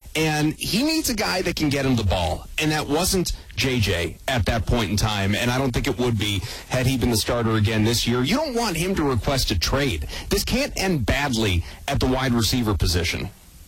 And he needs a guy that can get him the ball. And that wasn't JJ at that point in time. And I don't think it would be had he been the starter again this year. You don't want him to request a trade. This can't end badly at the wide receiver position.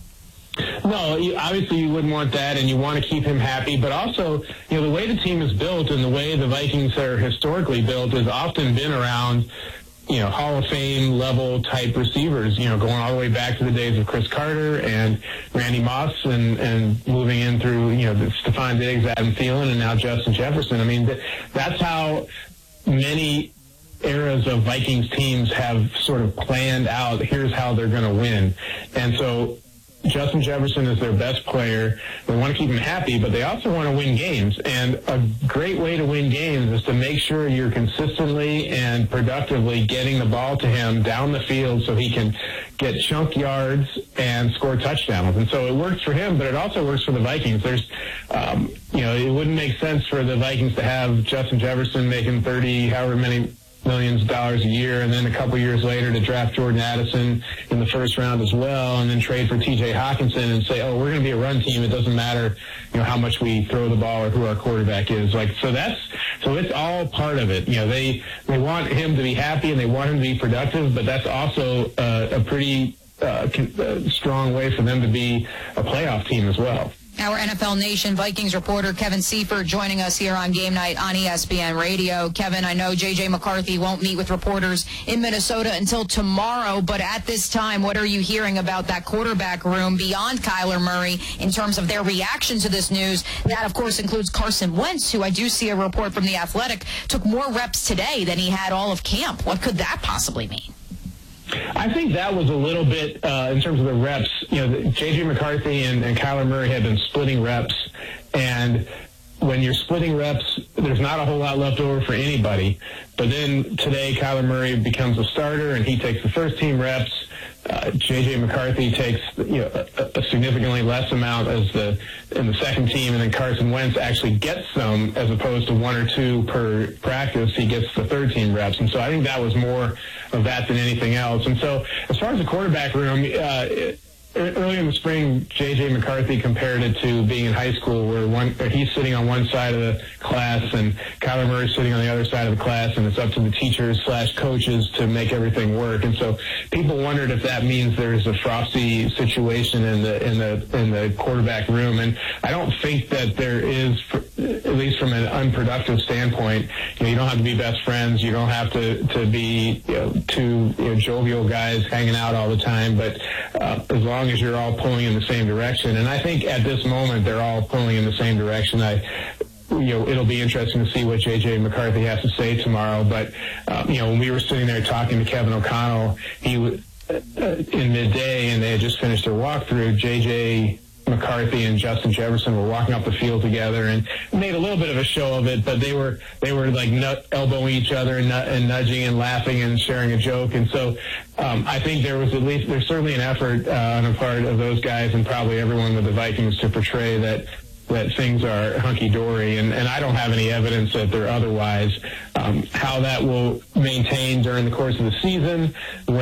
No, obviously you wouldn't want that, and you want to keep him happy. But also, the way the team is built and the way the Vikings are historically built has often been around Hall of Fame level type receivers, going all the way back to the days of Chris Carter and Randy Moss and moving in through, Stephon Diggs, Adam Thielen, and now Justin Jefferson. I mean, that's how many eras of Vikings teams have sort of planned out, here's how they're going to win. And so Justin Jefferson is their best player. They want to keep him happy, but they also want to win games. And a great way to win games is to make sure you're consistently and productively getting the ball to him down the field so he can get chunk yards and score touchdowns. And so it works for him, but it also works for the Vikings. There's, it wouldn't make sense for the Vikings to have Justin Jefferson making 30, however many millions of dollars a year, and then a couple years later to draft Jordan Addison in the first round as well, and then trade for T.J. Hockenson and say, oh, we're going to be a run team. It doesn't matter, how much we throw the ball or who our quarterback is. So it's all part of it. They want him to be happy and they want him to be productive, but that's also a pretty strong way for them to be a playoff team as well. Our NFL Nation Vikings reporter Kevin Seifert joining us here on Game Night on ESPN Radio. Kevin, I know J.J. McCarthy won't meet with reporters in Minnesota until tomorrow, but at this time, what are you hearing about that quarterback room beyond Kyler Murray in terms of their reaction to this news? That, of course, includes Carson Wentz, who I do see a report from The Athletic took more reps today than he had all of camp. What could that possibly mean? I think that was a little bit, in terms of the reps, J.J. McCarthy and Kyler Murray had been splitting reps, and when you're splitting reps, there's not a whole lot left over for anybody. But then today, Kyler Murray becomes a starter, and he takes the first team reps. J.J. McCarthy takes a significantly less amount in the second team, and then Carson Wentz actually gets some as opposed to one or two per practice. He gets the third team reps, and so I think that was more of that than anything else. And so as far as the quarterback room, early in the spring, J.J. McCarthy compared it to being in high school where he's sitting on one side of the class and Kyler Murray's sitting on the other side of the class, and it's up to the teachers/coaches to make everything work. And so people wondered if that means there's a frosty situation in the quarterback room. And I don't think that there is, at least from an unproductive standpoint. You don't have to be best friends. You don't have to be two jovial guys hanging out all the time. But as long as you're all pulling in the same direction, and I think at this moment they're all pulling in the same direction. It'll be interesting to see what J.J. McCarthy has to say tomorrow. But when we were sitting there talking to Kevin O'Connell, he was in midday, and they had just finished their walkthrough. J.J. McCarthy and Justin Jefferson were walking up the field together and made a little bit of a show of it, but they were like elbowing each other and nudging and laughing and sharing a joke. And so I think there's certainly an effort on the part of those guys and probably everyone with the Vikings to portray that things are hunky-dory, and I don't have any evidence that they're otherwise. How that will maintain during the course of the season,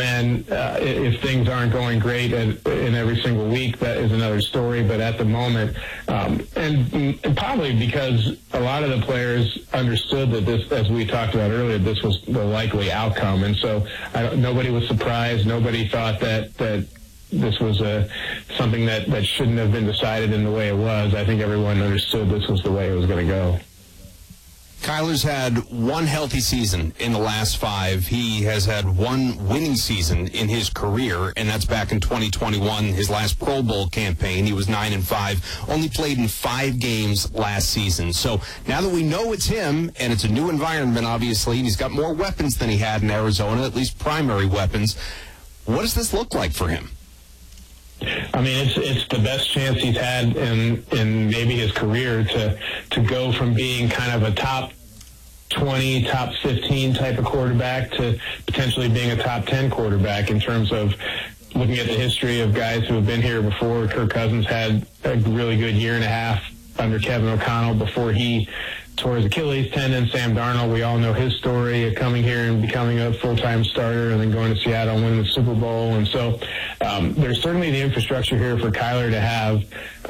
if things aren't going great in every single week, that is another story. But at the moment, and probably because a lot of the players understood that this, as we talked about earlier, this was the likely outcome, and so nobody was surprised. Nobody thought that this was something that shouldn't have been decided in the way it was. I think everyone understood this was the way it was going to go. Kyler's had one healthy season in the last 5. He has had one winning season in his career, and that's back in 2021, his last Pro Bowl campaign. He was 9-5, only played in 5 games last season. So now that we know it's him, and it's a new environment, obviously, and he's got more weapons than he had in Arizona, at least primary weapons, what does this look like for him? I mean, it's the best chance he's had in maybe his career to go from being kind of a top 20, top 15 type of quarterback to potentially being a top 10 quarterback in terms of looking at the history of guys who have been here before. Kirk Cousins had a really good year and a half under Kevin O'Connell before he tore his Achilles tendon. Sam Darnold, we all know his story of coming here and becoming a full-time starter and then going to Seattle and winning the Super Bowl. And so there's certainly the infrastructure here for Kyler to have